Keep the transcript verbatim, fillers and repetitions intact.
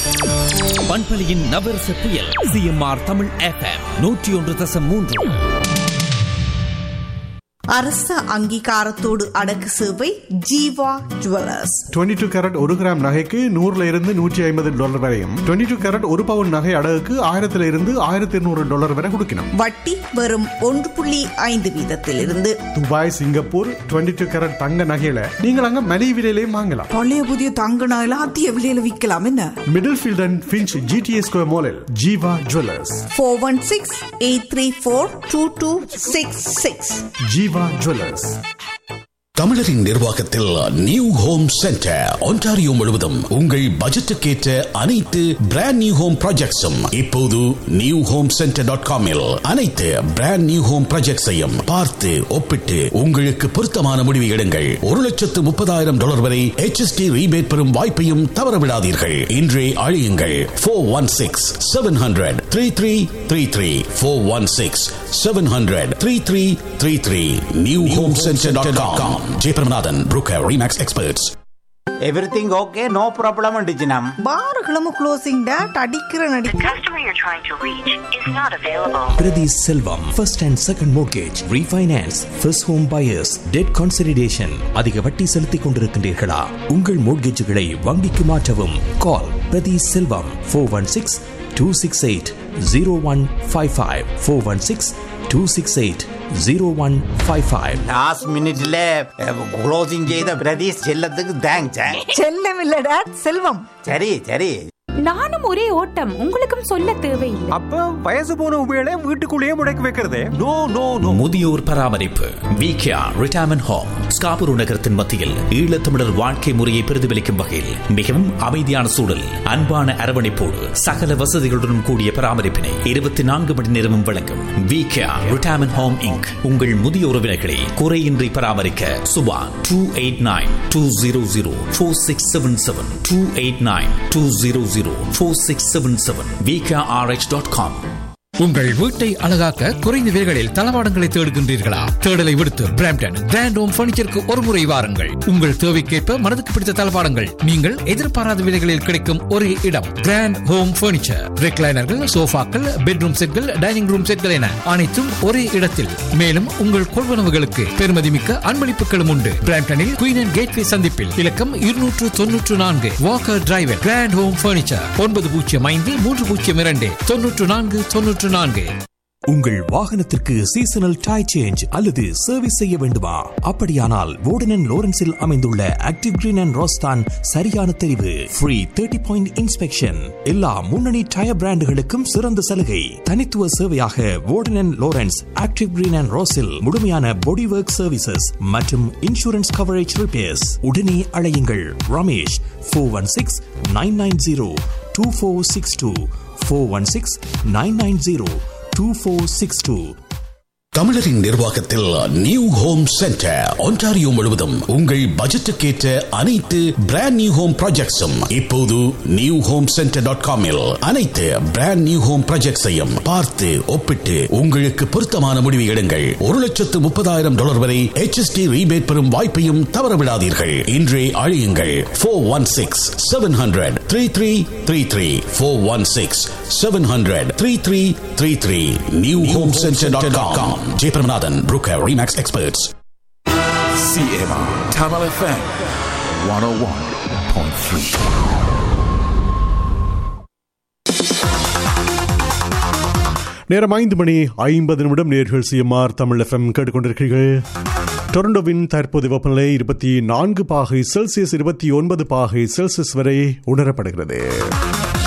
பண்பலையின் நவரச புயல் CMR Tamil FM நூற்றி ஒன்று தசம் மூன்று. அரச அங்கீகாரத்தோடு அடக்கு சேவை ஜீவா ஜுவல்லர்ஸ். இருபத்தி இரண்டு கேரட் ஒரு கிராம் நகைக்கு நூறுல இருந்து நூற்றி ஐம்பது டாலர் வரையும், இருபத்தி இரண்டு கேரட் ஒரு பவுன் நகை அடகுக்கு ஆயிரத்துல இருந்து ஆயிரத்தி இருநூறு டாலர் வரை கொடுக்கணும். வட்டி வெறும் ஒன்று புள்ளி ஐந்து வீதத்தில் இருந்து. துபாய், சிங்கப்பூர் இருபத்தி இரண்டு கேரட் தங்க நகையில நீங்கள் அங்க மலிவு விலையிலேயே வாங்கலாம். பழைய புதிய தங்க நகையில அதிக விலையில விற்கலாம். என்ன middle field and Finch GTA square மாலில் Jeeva jewellers. Four one six eight three four two two six six. Jeeva jewellers. தமிழரின் நிர்வாகத்தில் நியூ ஹோம் சென்டர் ஒன்டாரியோ முழுவதும் உங்கள் பட்ஜெட்டுக்கேற்ற அனைத்து பிராண்ட் நியூ ஹோம் ப்ராஜெக்ட்ஸும் இப்போது நியூ ஹோம் சென்டர் டாட் காமில் அனைத்து பிராண்ட் நியூ ஹோம் ப்ராஜெக்ட்ஸையும் பார்த்து ஒப்பிட்டு உங்களுக்கு பொருத்தமான முடிவை எடுங்கள். ஒரு லட்சத்து முப்பதாயிரம் டாலர் வரை எச் எஸ் டி ரீபேட் பெறும் வாய்ப்பையும் தவறவிடாதீர்கள். இன்றே அழையுங்கள் four one six seven hundred three three three three four one six seven hundred three three three three new home centre dot com. Jayabramanathan Broker Remax Experts. Everything okay, no problem அண்டிச்சினம். பாருகளும் closing date அடிக்கிற நடி. The customer you're trying to reach is not available. பிரதி செல்வம் first and second mortgage, refinance, first home buyers, debt consolidation. அதிக வட்டி செலுத்திக் கொண்டிருக்கின்றீர்களா? உங்கள் மோட்கேஜுகளை வங்கிக்கு மாற்றவும். கால் பிரதி செல்வம் four one six two six eight zero one five five four one six two six eight zero one five five. Last மினிட்ல closing செய்த பிரதீஷ் செல்லத்துக்கு தேங்க்ஸ். செல்லம் இல்ல டேட் செல்வம். சரி சரி. நானும் ஒரே ஓட்டம், உங்களுக்கும் சொல்ல தேவையில்லை. அப்ப வயசு போன உபயோக வீட்டுக்குள்ளேயே முடக்கி வைக்கிறதே. No no no. முதியோர் பராமரிப்பு விகேஆர் ரிட்டையர்மென்ட் ஹோம் ஸ்காபுரு நகரத்தின் மத்தியில் ஈழத்தமிழர் வாழ்க்கை முறையை பிரதிபலிக்கும் வகையில் மிகவும் அமைதியான சூழல், அன்பான அரவணைப்போடு சகல வசதிகளுடன் கூடிய பராமரிப்பினை இருபத்தி நான்கு மணி நேரமும் வழங்கும் விகேஆர் ரிட்டையர்மென்ட் ஹோம் இன்க். உங்கள் முதிய உறவினர்களை குறையின்றி பராமரிக்க Subha two eight nine two zero zero four six seven seven two eight nine two zero zero four six seven seven v k r h dot com. உங்கள் வீட்டை அழகாக்க குறைந்த விலைகளில் தளவாடங்களை தேடுகின்றீர்களா? தேடலை விடுத்து பிராம்டன் கிராண்ட் ஹோம் பர்னிச்சருக்கு ஒரு முறை வாருங்கள். உங்கள் தேவைக்கேற்ப மனதுக்கு பிடித்த தளவாடங்கள் நீங்கள் எதிர்பாராத விலைகளில் கிடைக்கும் ஒரே இடம் கிராண்ட் ஹோம் பர்னிச்சர். ரெக்லைனர்கள், சோஃபாக்கள், பெட்ரூம் செட்கள், டைனிங் ரூம் செட்கள் என அனைத்தும் ஒரே இடத்தில். மேலும் உங்கள் கொள்வனவுகளுக்கு பெருமதிமிக்க அன்பளிப்புகளும் உண்டு. பிராம்டனில் குயின் அண்ட் கேட்வே சந்திப்பில் இலக்கம் இருநூற்று தொன்னூற்று நான்கு Walker driver grand home furniture ஒன்பது பூஜ்ஜியம் ஐந்து மூன்று பூஜ்ஜியம் இரண்டு தொன்னூற்று நான்கு தொன்னூற்று நான்கு. உங்கள் வாகனத்திற்கு சீசனல் டை சேஞ்ச் அல்லது சர்வீஸ் செய்ய வேண்டுமா? அப்படியானால் வோர்டன் அண்ட் லோரன்ஸில் அமைந்துள்ள ஆக்டிவ் கிரீன் அண்ட் ரோஸ் தான் சரியான தெரிவு. ஃப்ரீ தேர்ட்டி பாயிண்ட் இன்ஸ்பெக்ஷன், எல்லா முன்னணி டயர் பிராண்டுகளுக்கும் சிறந்த சலுகை. தனித்துவ சேவையாக வோர்டன் and Lawrence active green and ரோஸில் முழுமையான பாடி ஒர்க் சர்வீசஸ் மற்றும் இன்சூரன்ஸ் கவரேஜ் ரிப்பேர்ஸ். உடனே அழையுங்கள் Ramesh four one six nine nine zero two four six two four one six nine nine zero two four six two. தமிழரின் நிர்வாகத்தில் நியூ ஹோம் சென்டர் ஒன்டாரியோ முழுவதும் உங்கள் பட்ஜெட்டுக்கேற்ற அனைத்து brand new home ப்ராஜெக்ட்ஸும் இப்போது new home centre dot காமில் அனைத்து brand new home ப்ராஜெக்ட்ஸையும் பார்த்து ஒப்பிட்டு உங்களுக்கு பொருத்தமான முடிவை எடுங்கள். ஒரு லட்சத்து முப்பதாயிரம் டாலர் வரை எச் எஸ் டி ரீபேட் பெறும் வாய்ப்பையும் தவறவிடாதீர்கள். இன்றே அழையுங்கள் four one six seven hundred three three three three four one six seven hundred three three three three new home centre dot com. Jayabramanathan Broker Remax Experts. C M R Tamil F M one oh one point three. நேரம் ஐந்து மணி ஐம்பது நிமிடம். நேர்கள் CMR Tamil FM கேட்டுக்கொண்டிருக்கிறீர்கள். டொரண்டோவின் தற்போதைய வெப்பநிலை இருபத்தி நான்கு பாகை செல்சியஸ் இருபத்தி ஒன்பது பாகை செல்சியஸ் வரை உணரப்படுகிறது.